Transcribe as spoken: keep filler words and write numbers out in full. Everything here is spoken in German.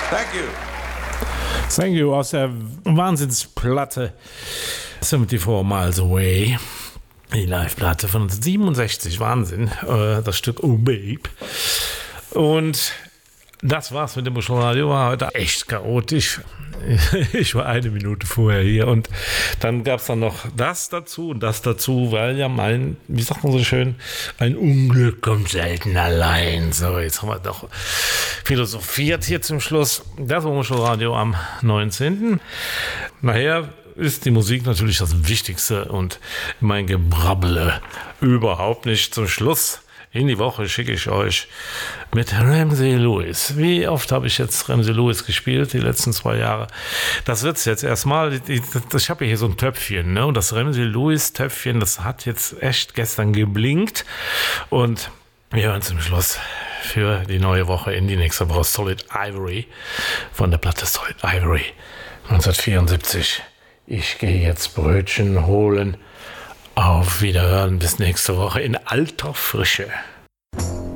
Thank you. Thank you aus der Wahnsinnsplatte vierundsiebzig Miles Away. Die Live-Platte von siebenundsechzig, Wahnsinn, äh, das Stück Oh Babe. Und das war's mit dem Muschelradio, war heute echt chaotisch. Ich war eine Minute vorher hier und dann gab es dann noch das dazu und das dazu, weil ja mein, wie sagt man so schön, ein Unglück kommt selten allein. So, jetzt haben wir doch philosophiert hier zum Schluss. Das war Muschelradio am neunzehnten Nachher ist die Musik natürlich das Wichtigste und mein Gebrabbele überhaupt nicht. Zum Schluss in die Woche schicke ich euch mit Ramsey Lewis. Wie oft habe ich jetzt Ramsey Lewis gespielt, die letzten zwei Jahre? Das wird es jetzt erstmal. Ich habe hier so ein Töpfchen, ne? Und das Ramsey Lewis Töpfchen, das hat jetzt echt gestern geblinkt. Und wir hören zum Schluss für die neue Woche in die nächste Woche Solid Ivory von der Platte Solid Ivory neunzehnhundertvierundsiebzig. Ich gehe jetzt Brötchen holen. Auf Wiederhören bis nächste Woche in alter Frische.